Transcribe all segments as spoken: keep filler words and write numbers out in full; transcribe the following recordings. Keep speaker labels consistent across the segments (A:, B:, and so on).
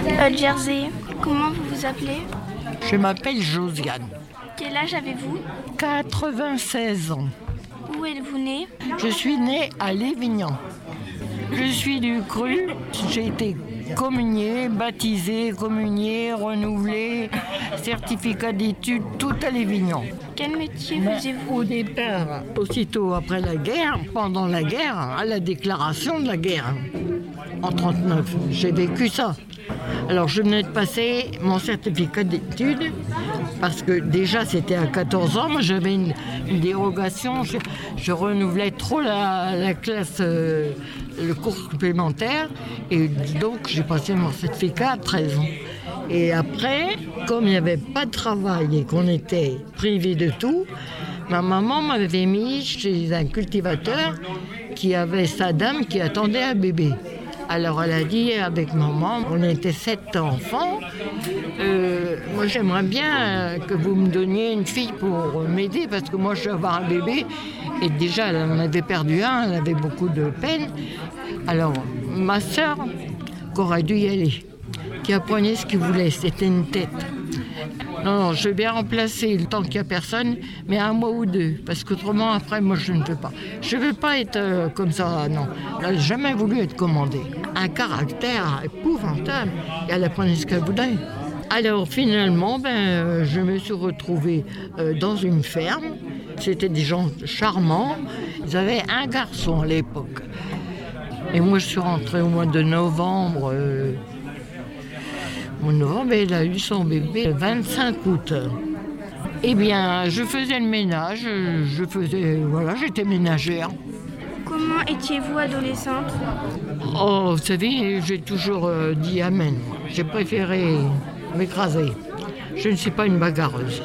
A: Euh, Jersey. Comment vous vous appelez?
B: Je m'appelle Josiane.
A: Quel âge avez-vous?
B: quatre-vingt-seize ans.
A: Où êtes-vous né?
B: Je suis née à Lévignan. Je suis du Cru. J'ai été communiée, baptisée, communiée, renouvelée, certificat d'études, tout à Lévignan.
A: Quel métier faisiez-vous?
B: Au départ, aussitôt après la guerre, pendant la guerre, à la déclaration de la guerre, en trente-neuf, j'ai vécu ça. Alors je venais de passer mon certificat d'études parce que déjà c'était à quatorze ans, moi j'avais une, une dérogation, je, je renouvelais trop la, la classe, euh, le cours supplémentaire et donc j'ai passé mon certificat à treize ans. Et après, comme il n'y avait pas de travail et qu'on était privés de tout, ma maman m'avait mis chez un cultivateur qui avait sa dame qui attendait un bébé. Alors elle a dit avec maman, on était sept enfants, euh, moi j'aimerais bien que vous me donniez une fille pour m'aider parce que moi je vais avoir un bébé et déjà elle en avait perdu un, elle avait beaucoup de peine. Alors ma sœur, qui aurait dû y aller, qui apprenait ce qu'il voulait, c'était une tête. Non, non, je vais bien remplacer le temps qu'il n'y a personne, mais un mois ou deux, parce qu'autrement, après, moi, je ne peux pas. Je ne veux pas être euh, comme ça, non. Elle n'a jamais voulu être commandée. Un caractère épouvantable, et elle apprenait ce qu'elle voulait. Alors, finalement, ben, euh, je me suis retrouvée euh, dans une ferme. C'était des gens charmants. Ils avaient un garçon à l'époque. Et moi, je suis rentrée au mois de novembre... Euh, Au novembre, elle a eu son bébé le vingt-cinq août. Eh bien, je faisais le ménage, je faisais, voilà, j'étais ménagère.
A: Comment étiez-vous adolescente?
B: Oh, vous savez, j'ai toujours euh, dit amen. J'ai préféré m'écraser. Je ne suis pas une bagarreuse.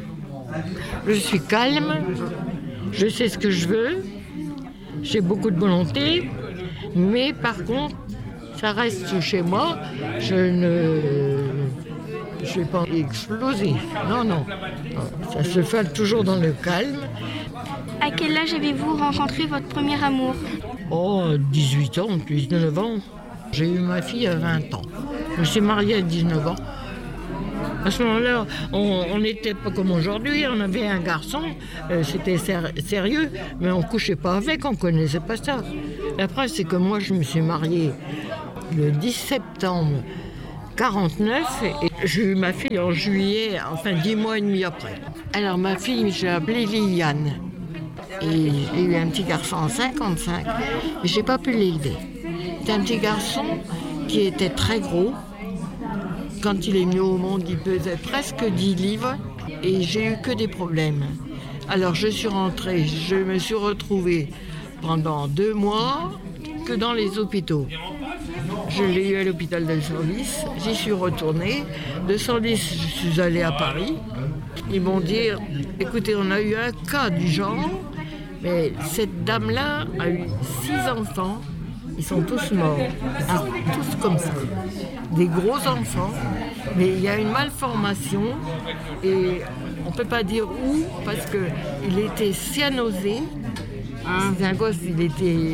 B: Je suis calme, je sais ce que je veux, j'ai beaucoup de volonté, mais par contre, ça reste chez moi, je ne je vais pas exploser. Non, non. Ça se fait toujours dans le calme.
A: À quel âge avez-vous rencontré votre premier amour?
B: Oh, dix-huit ans, dix-neuf ans. J'ai eu ma fille à vingt ans. Je me suis mariée à dix-neuf ans. À ce moment-là, on n'était pas comme aujourd'hui, on avait un garçon, euh, c'était ser- sérieux, mais on ne couchait pas avec, on ne connaissait pas ça. Après, c'est que moi, je me suis mariée le dix septembre quarante-neuf et j'ai eu ma fille en juillet, enfin dix mois et demi après. Alors ma fille, j'ai appelé Liliane. Et j'ai eu un petit garçon en cinquante-cinq, mais je n'ai pas pu l'élever. C'était un petit garçon qui était très gros. Quand il est venu au monde, il pesait presque dix livres et j'ai eu que des problèmes. Alors je suis rentrée, je me suis retrouvée pendant deux mois que dans les hôpitaux. Je l'ai eu à l'hôpital de cent dix, j'y suis retournée. De cent dix, je suis allée à Paris. Ils m'ont dit, écoutez, on a eu un cas du genre, mais cette dame-là a eu six enfants, ils sont tous morts, ils sont tous comme ça. Des gros enfants, mais il y a une malformation et on ne peut pas dire où parce qu'il était cyanosé. Hein, c'est un gosse, il était...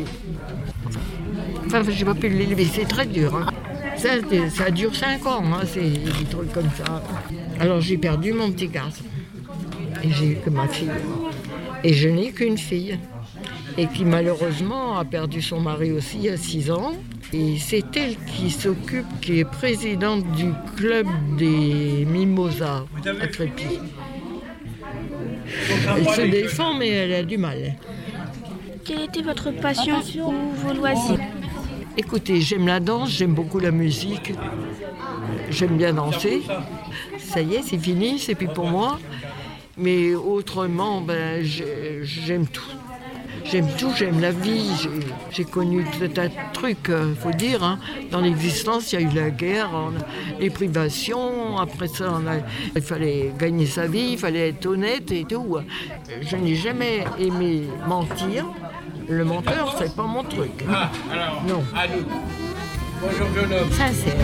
B: Enfin, je n'ai pas pu l'élever, c'est très dur. Hein. Ça, ça dure cinq ans, hein, c'est des trucs comme ça. Alors j'ai perdu mon petit garçon et j'ai eu que ma fille. Et je n'ai qu'une fille et qui malheureusement a perdu son mari aussi il y a six ans. Et c'est elle qui s'occupe, qui est présidente du club des Mimosas à Crépy. Elle se défend, mais elle a du mal.
A: Quelle était votre passion ou vos loisirs?
B: Écoutez, j'aime la danse, j'aime beaucoup la musique, j'aime bien danser. Ça y est, c'est fini, c'est plus pour moi. Mais autrement, ben, j'aime tout. J'aime tout, j'aime la vie, j'ai, j'ai connu tout un tas de trucs, il euh, faut dire. Hein. Dans l'existence, il y a eu la guerre, on a, les privations, après ça, on a, il fallait gagner sa vie, il fallait être honnête et tout. Je n'ai jamais aimé mentir. Le menteur, c'est pas mon truc. Ah, alors, non. Allez. Bonjour, jeune homme. Sincère.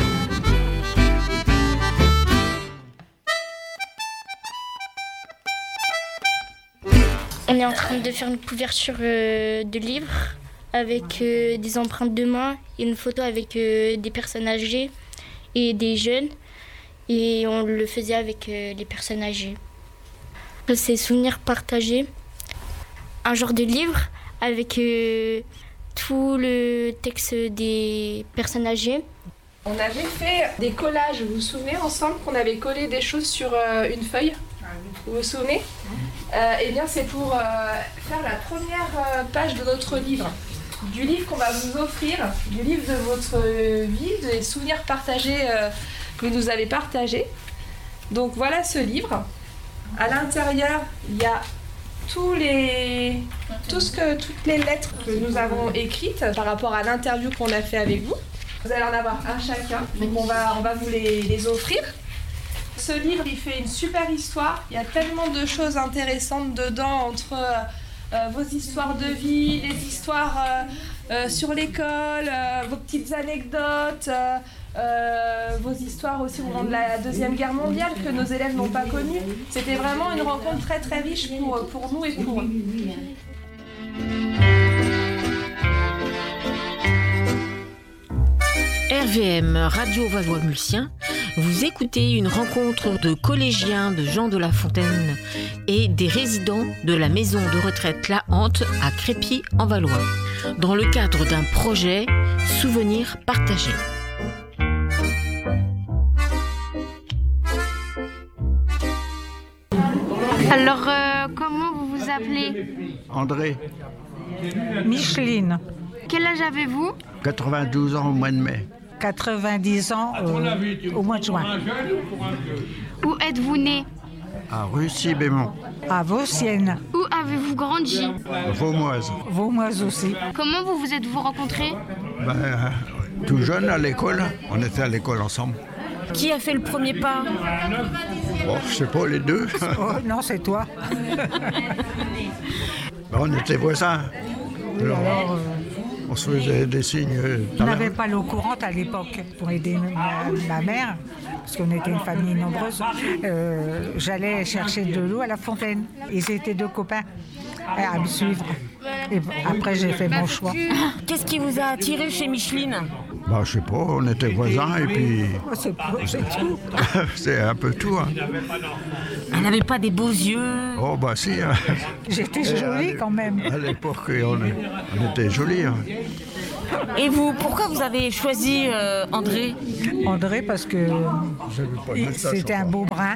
A: On est en train de faire une couverture euh, de livre avec euh, des empreintes de main et une photo avec euh, des personnes âgées et des jeunes. Et on le faisait avec euh, les personnes âgées. C'est Souvenirs partagés, un genre de livre avec euh, tout le texte des personnes âgées.
C: On avait fait des collages, vous vous souvenez, ensemble, qu'on avait collé des choses sur euh, une feuille. Vous vous souvenez ? euh, Eh bien, c'est pour euh, faire la première euh, page de notre livre. Du livre qu'on va vous offrir, du livre de votre euh, vie, des souvenirs partagés euh, que vous nous avez partagés. Donc voilà ce livre. À l'intérieur, il y a tous les, tout ce que, toutes les lettres que nous avons écrites par rapport à l'interview qu'on a fait avec vous. Vous allez en avoir un chacun, donc on va, on va vous les, les offrir. Ce livre, il fait une super histoire. Il y a tellement de choses intéressantes dedans, entre euh, vos histoires de vie, les histoires euh, euh, sur l'école, euh, vos petites anecdotes, euh, euh, vos histoires aussi au moment de la Deuxième Guerre mondiale que nos élèves n'ont pas connues. C'était vraiment une rencontre très très riche pour, pour nous et pour eux.
D: R V M Radio Valois-Mulsien, vous écoutez une rencontre de collégiens de Jean de La Fontaine et des résidents de la maison de retraite La Hante à Crépy en Valois, dans le cadre d'un projet Souvenirs partagés.
A: Alors, euh, comment vous vous appelez ?
E: André,
F: Micheline,
A: Quel âge avez-vous ?
E: quatre-vingt-douze ans au mois de mai.
F: quatre-vingt-dix ans euh, au mois de juin.
A: Où êtes-vous né ?
E: À Russie-Bémont,
F: À Vauciennes,
A: Où avez-vous grandi ?
E: Vaumoise.
F: Vaumoise aussi.
A: Comment vous vous êtes-vous rencontrés ?
E: Ben, euh, tout jeune à l'école, on était à l'école ensemble.
D: Qui a fait le premier pas ?
E: Bon, je sais pas, les deux.
F: Oh, non, c'est toi.
E: Ben, on était voisins. Alors,
F: Alors, euh,
E: on se faisait des signes. euh,
F: on
E: dans la
F: n'avait
E: rue.
F: pas l'eau courante à l'époque pour aider ma, ma mère, parce qu'on était une famille nombreuse. Euh, j'allais chercher de l'eau à la fontaine. Ils étaient deux copains à me suivre. Et après, j'ai fait mon choix.
D: Qu'est-ce qui vous a attiré chez Micheline ?
E: Ben, je sais pas, on était voisins et puis
F: Oh, c'est, c'est tout.
E: c'est un peu tout. Hein.
D: Elle n'avait pas des beaux yeux.
E: Oh, bah si. Hein.
F: J'étais jolie quand même.
E: À l'époque, on, on était jolis. Hein.
D: Et vous, pourquoi vous avez choisi euh, André ?
F: André, parce que
E: J'avais pas de
F: et
E: message,
F: c'était un
E: encore.
F: beau brun.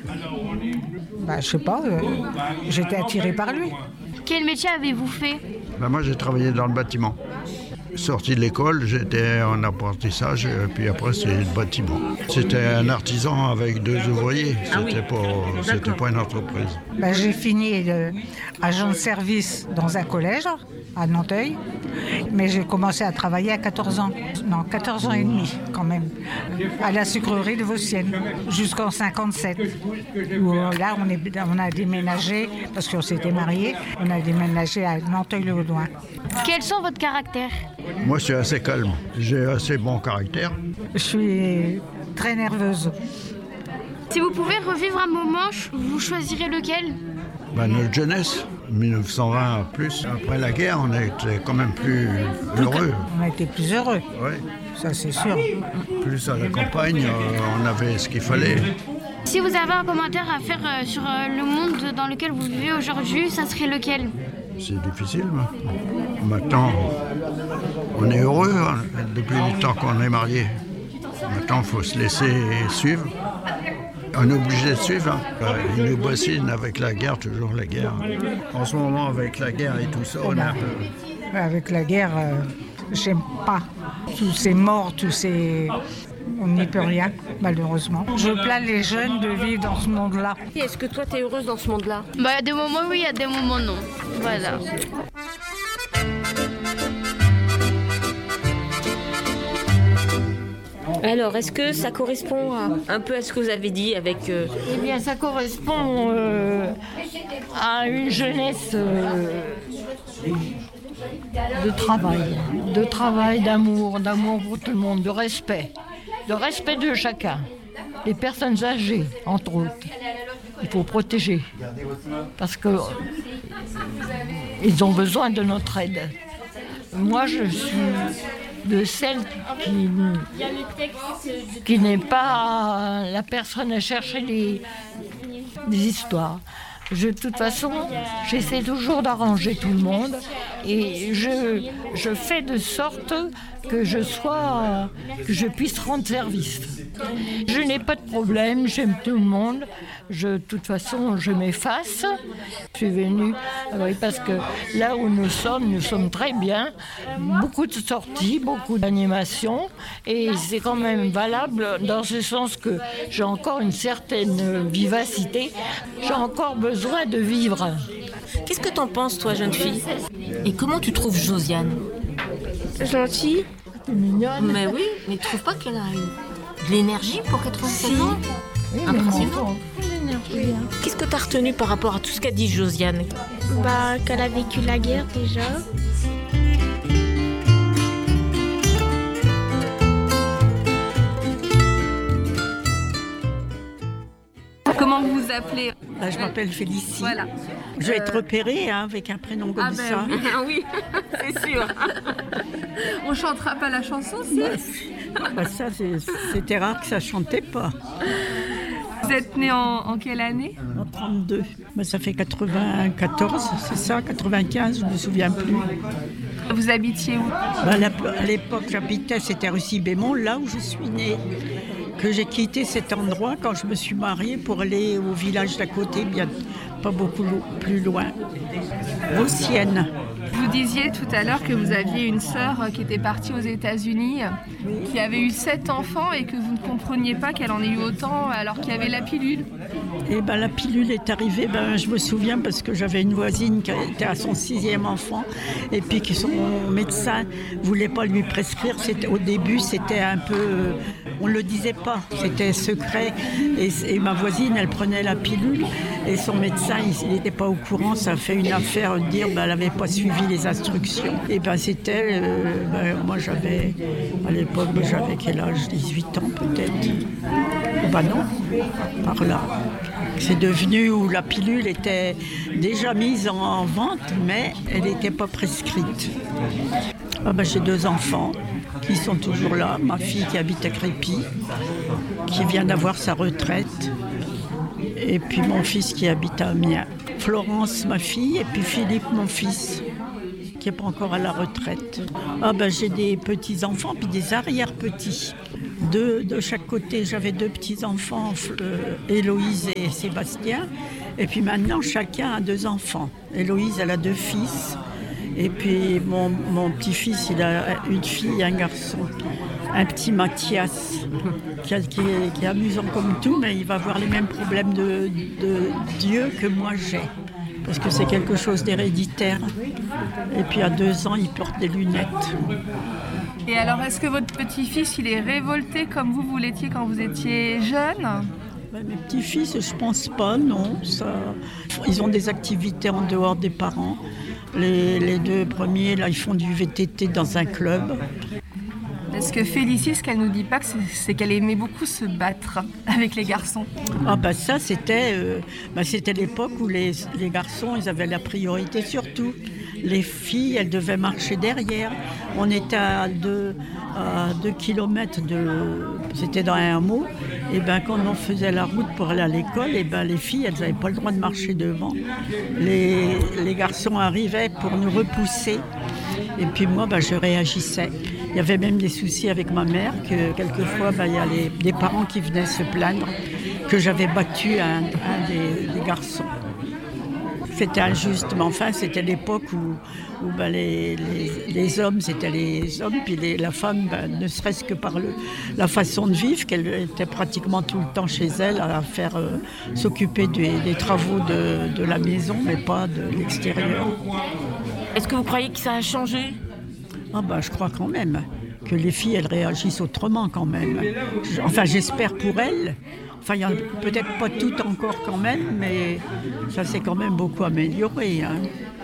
F: Bah, je sais pas, euh, j'étais attirée par lui.
A: Quel métier avez-vous fait ?
E: Ben, moi, j'ai travaillé dans le bâtiment. Sorti de l'école, j'étais en apprentissage, et puis après, c'est le bâtiment. C'était un artisan avec deux ouvriers, c'était pas, c'était pas une entreprise.
F: Ben, j'ai fini euh, agent de service dans un collège à Nanteuil, mais j'ai commencé à travailler à quatorze ans. Non, quatorze ans et demi quand même, à la sucrerie de Vauciennes, jusqu'en cinquante-sept. Où euh, là, on, est, on a déménagé, parce qu'on s'était mariés, on a déménagé à Nanteuil-le-Haudouin.
A: Quels sont votre caractère ?
E: Moi, je suis assez calme, j'ai assez bon caractère.
F: Je suis très nerveuse.
A: Si vous pouvez revivre un moment, vous choisirez lequel ?
E: Ben, notre jeunesse, dix-neuf cent vingt plus, après la guerre, on était quand même plus heureux.
F: On a été plus heureux,
E: Ouais.
F: ça c'est sûr.
E: Plus à la campagne, euh, on avait ce qu'il fallait.
A: Si vous avez un commentaire à faire euh, sur euh, le monde dans lequel vous vivez aujourd'hui, ça serait lequel ?
E: C'est difficile. Mais maintenant, on est heureux hein, depuis le temps qu'on est mariés. Maintenant, il faut se laisser suivre. On est obligé de suivre. Hein. Euh, Ils nous bassinent avec la guerre, toujours la guerre. En ce moment, avec la guerre et tout ça, on est un peu...
F: Avec la guerre, euh, j'aime pas. Tous ces morts, tous ces... On n'y peut rien, malheureusement. Je plains les jeunes de vivre dans ce monde-là.
D: Est-ce que toi, tu es heureuse dans ce monde-là ?
A: Bah, il y a des moments oui, il y a des moments non. Voilà.
D: Alors, est-ce que ça correspond à, un peu à ce que vous avez dit avec... euh,
B: Eh bien, ça correspond euh, à une jeunesse euh, de travail, de travail, d'amour, d'amour pour tout le monde, de respect, de respect de chacun. Les personnes âgées, entre autres, il faut protéger parce que ils ont besoin de notre aide. Moi, je suis de celle qui, qui n'est pas la personne à chercher des, des histoires. Je, de toute façon, j'essaie toujours d'arranger tout le monde et je, je fais de sorte que je sois, que je puisse rendre service. Je n'ai pas de problème, j'aime tout le monde. Je, de toute façon, je m'efface. Je suis venue oui, parce que là où nous sommes, nous sommes très bien. Beaucoup de sorties, beaucoup d'animations. Et c'est quand même valable dans ce sens que j'ai encore une certaine vivacité. J'ai encore besoin de vivre.
D: Qu'est-ce que t'en penses, toi, jeune fille? Et comment tu trouves Josiane?
A: Gentille.
B: T'es mignonne.
D: Mais oui, mais tu trouves pas qu'elle a une... de l'énergie pour quatre-vingt-sept
B: Si.
D: ans?
B: Oui,
D: Impressionnant.
B: l'énergie, hein.
D: Qu'est-ce que t'as retenu par rapport à tout ce qu'a dit Josiane?
A: Bah, qu'elle a vécu la guerre déjà.
C: Comment vous vous appelez?
G: Là, je m'appelle Félicie.
C: Voilà.
G: Je vais être repérée hein, avec un prénom comme
C: Ah ben
G: ça.
C: oui, c'est sûr. On chantera pas la chanson, si?
G: Bah, bah, ça, c'est- c'était rare que ça chantait pas.
C: Vous êtes né en, en quelle année?
G: En trente-deux. Bah, ça fait quatre-vingt-quatorze, c'est ça, quatre-vingt-quinze, je ne me souviens plus.
C: Vous habitiez où?
G: Bah, la- à l'époque, j'habitais, c'était rue Sibémont, là où je suis née. Que j'ai quitté cet endroit quand je me suis mariée pour aller au village d'à côté, bien pas beaucoup lo- plus loin, au Sienne.
C: Vous disiez tout à l'heure que vous aviez une sœur qui était partie aux États-Unis, qui avait eu sept enfants et que vous ne compreniez pas qu'elle en ait eu autant alors qu'il y avait la pilule.
G: Et ben la pilule est arrivée, ben, je me souviens parce que j'avais une voisine qui était à son sixième enfant et puis que son médecin voulait pas lui prescrire. C'était, au début, c'était un peu... On ne le disait pas, c'était secret. Et, et ma voisine, elle prenait la pilule et son médecin, il n'était pas au courant. Ça a fait une affaire de dire ben, elle n'avait pas suivi les instructions. Et ben c'était... euh, ben, moi, j'avais... À l'époque, ben, j'avais quel âge? dix-huit ans peut-être. Ben non, par là. C'est devenu où la pilule était déjà mise en vente, mais elle n'était pas prescrite. Ah ben, j'ai deux enfants qui sont toujours là. Ma fille qui habite à Crépy, qui vient d'avoir sa retraite. Et puis mon fils qui habite à Amiens. Florence, ma fille, et puis Philippe, mon fils, qui n'est pas encore à la retraite. Ah ben, j'ai des petits-enfants, puis des arrière-petits. Deux de chaque côté, j'avais deux petits-enfants, euh, Héloïse et Sébastien. Et puis maintenant, chacun a deux enfants. Héloïse, elle a deux fils. Et puis mon, mon petit-fils, il a une fille et un garçon. Un petit Mathias, qui, a- qui est, qui est amusant comme tout, mais il va avoir les mêmes problèmes de, de Dieu que moi j'ai. Parce que c'est quelque chose d'héréditaire. Et puis à deux ans, il porte des lunettes.
C: Et alors, est-ce que votre petit-fils, il est révolté comme vous, vous l'étiez quand vous étiez jeune?
G: Ben, mes petits-fils, je pense pas, non. Ça... Ils ont des activités en dehors des parents. Les, les deux premiers, là, ils font du V T T dans un club.
C: Est-ce que Félicie, ce qu'elle nous dit pas, c'est, c'est qu'elle aimait beaucoup se battre avec les garçons?
G: Ah ben ça, c'était, euh, ben, c'était l'époque où les, les garçons, ils avaient la priorité surtout. Les filles, elles devaient marcher derrière. On était à deux, à deux kilomètres de... C'était dans un hameau. Et ben quand on faisait la route pour aller à l'école, et ben les filles, elles n'avaient pas le droit de marcher devant. Les, les garçons arrivaient pour nous repousser. Et puis moi, ben, je réagissais. Il y avait même des soucis avec ma mère, que quelquefois, ben, il y a les, des parents qui venaient se plaindre que j'avais battu un, un des, des garçons. C'était injuste, mais enfin, c'était l'époque où, où ben, les, les, les hommes, c'était les hommes, puis les, la femme, ben, ne serait-ce que par le, la façon de vivre, qu'elle était pratiquement tout le temps chez elle à faire euh, s'occuper des, des travaux de, de la maison, mais pas de l'extérieur.
D: Est-ce que vous croyez que ça a changé?
G: Ah ben, je crois quand même que les filles, elles réagissent autrement quand même. Enfin, j'espère pour elles. Enfin, il y en a peut-être pas toutes encore quand même, mais ça s'est quand même beaucoup amélioré. Hein.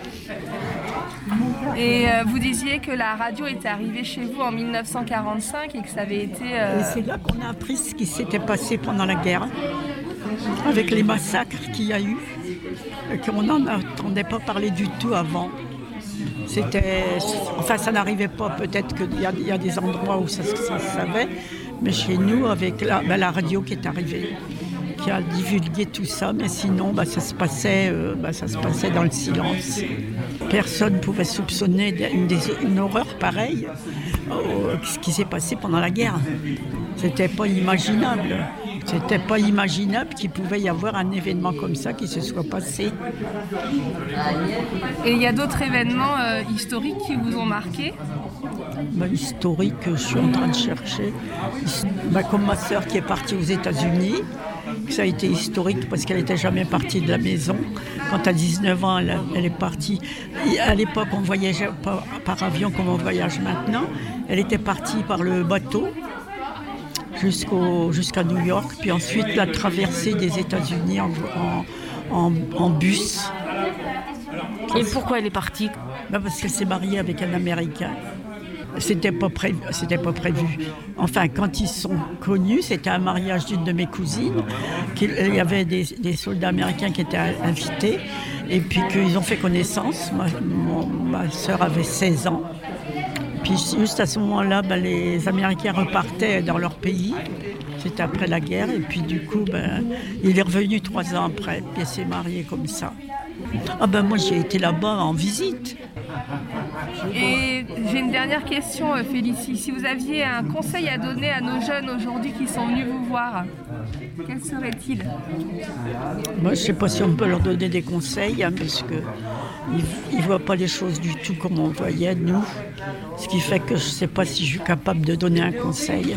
C: Et euh, vous disiez que la radio était arrivée chez vous en mille neuf cent quarante-cinq et que ça avait été... euh,
G: Et c'est là qu'on a appris ce qui s'était passé pendant la guerre, avec les massacres qu'il y a eu, et qu'on n'en entendait pas parler du tout avant. C'était, enfin, ça n'arrivait pas. Peut-être qu'il y a, il y a des endroits où ça, ça se savait, mais chez nous, avec la, ben, la radio qui est arrivée, qui a divulgué tout ça, mais sinon, ben, ça se passait, euh, ben, ça se passait dans le silence. Personne ne pouvait soupçonner une, une horreur pareille, euh, ce qui s'est passé pendant la guerre. C'était pas imaginable. C'était pas imaginable qu'il pouvait y avoir un événement comme ça qui se soit passé.
C: Et il y a d'autres événements euh, historiques qui vous ont marqué ?
G: Ben, historique, je suis en train de chercher. Ben, comme ma sœur qui est partie aux États-Unis, ça a été historique parce qu'elle n'était jamais partie de la maison. Quand à dix-neuf ans, elle, elle est partie. À l'époque, on voyageait pas par avion comme on voyage maintenant. Elle était partie par le bateau jusqu'au, jusqu'à New York, puis ensuite la traversée des États-Unis en, en, en, en bus.
D: Et pourquoi elle est partie ?
G: Ben parce qu'elle s'est mariée avec un Américain. C'était pas prévu, c'était pas prévu. Enfin, quand ils sont connus, c'était un mariage d'une de mes cousines. Il y avait des, des soldats américains qui étaient invités, et puis qu'ils ont fait connaissance. Ma, mon, ma sœur avait seize ans. Puis juste à ce moment-là, ben, les Américains repartaient dans leur pays. C'était après la guerre, et puis du coup, ben, il est revenu trois ans après, puis il s'est marié comme ça. Ah ben moi, j'ai été là-bas en visite.
C: Et j'ai une dernière question, Félicie. Si vous aviez un conseil à donner à nos jeunes aujourd'hui qui sont venus vous voir, quel serait-il ?
G: Moi, je ne sais pas si on peut leur donner des conseils, hein, parce qu'ils ne voient pas les choses du tout comme on voyait, nous. Ce qui fait que je ne sais pas si je suis capable de donner un conseil.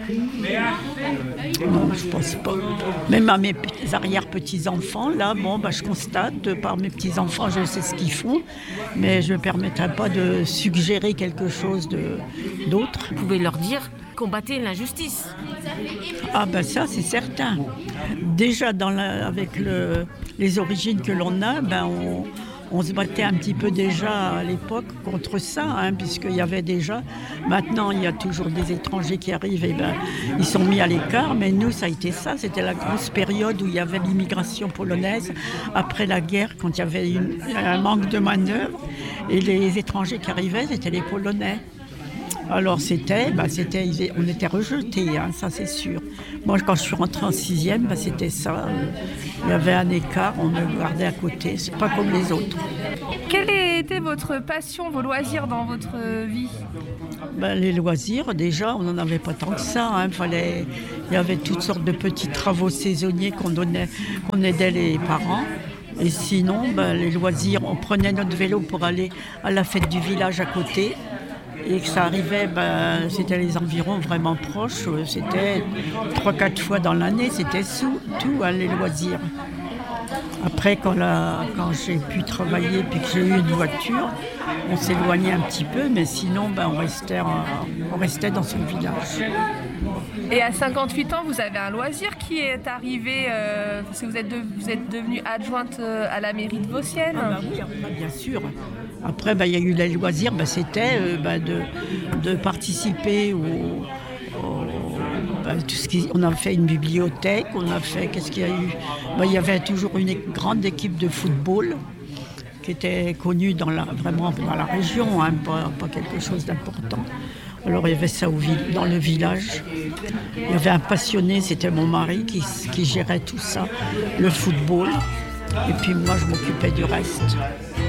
G: Non, je ne pense pas. Même à mes arrière-petits-enfants, là, bon, bah, je constate, par mes petits-enfants, je sais ce qu'ils font, mais je ne me permettrai pas de suggérer quelque chose de, d'autre.
D: Vous pouvez leur dire, combattez l'injustice.
G: Ah ben ça, c'est certain. Déjà, dans la, avec le, les origines que l'on a, ben on... On se battait un petit peu déjà à l'époque contre ça, hein, puisqu'il y avait déjà... Maintenant, il y a toujours des étrangers qui arrivent et ben, ils sont mis à l'écart. Mais nous, ça a été ça. C'était la grosse période où il y avait l'immigration polonaise après la guerre, quand il y avait une, un manque de main-d'œuvre. Et les étrangers qui arrivaient, c'était les Polonais. Alors c'était, bah c'était, on était rejetés, hein, ça c'est sûr. Moi quand je suis rentrée en sixième, bah c'était ça. Il y avait un écart, on me gardait à côté, c'est pas comme les autres.
C: Quelle était votre passion, vos loisirs dans votre vie ?
G: Ben, les loisirs, déjà, on n'en avait pas tant que ça. Hein. Fallait, il y avait toutes sortes de petits travaux saisonniers qu'on donnait, qu'on aidait les parents. Et sinon, ben, les loisirs, on prenait notre vélo pour aller à la fête du village à côté. Et que ça arrivait, ben, c'était les environs vraiment proches, c'était trois quatre fois dans l'année, c'était sous, tout hein, les loisirs. Après, quand, la, quand j'ai pu travailler et que j'ai eu une voiture, on s'éloignait un petit peu, mais sinon, ben, on, restait, on restait dans son village.
C: Et à cinquante-huit ans, vous avez un loisir qui est arrivé, euh, parce que vous êtes, de, vous êtes devenue adjointe à la mairie de Vauciennes.
G: Ah ben oui, bien sûr. Après, ben, il y a eu les loisirs, ben, c'était euh, ben, de, de participer au... au ben, tout ce qui, on a fait une bibliothèque, on a fait, qu'est-ce qu'il y a eu ben, il y avait toujours une grande équipe de football qui était connue dans la, vraiment dans la région, hein, pas, pas quelque chose d'important. Alors il y avait ça au, dans le village. Il y avait un passionné, c'était mon mari qui, qui gérait tout ça, le football. Et puis moi je m'occupais du reste.